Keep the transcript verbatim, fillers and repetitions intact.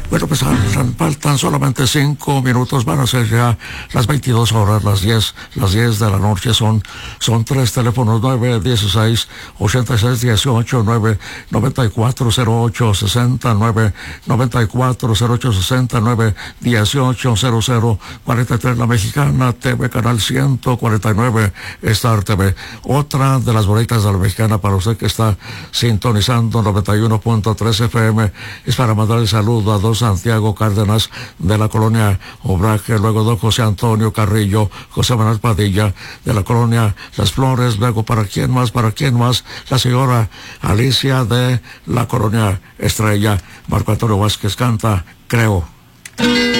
Bueno, pues faltan solamente cinco minutos, van a ser ya las veintidós horas, las diez, las diez de la noche. Son, son tres teléfonos: nueve dieciséis, ochenta y seis dieciocho, nueve noventa y cuatro cero ocho sesenta, nueve noventa y cuatro cero ocho sesenta, nueve dieciocho cero cero cuarenta y tres La Mexicana, T V Canal ciento cuarenta y nueve, Star T V. Otra de las bonitas de La Mexicana, para usted que está sintonizando noventa y uno punto tres F M, es para mandar el saludo a don Santiago Cárdenas de la colonia Obraje, luego don José Antonio Carrillo, José Manuel Padilla de la colonia Las Flores, luego para quién más, para quién más, la señora Alicia de la colonia Estrella. Marco Antonio Vázquez canta Creo.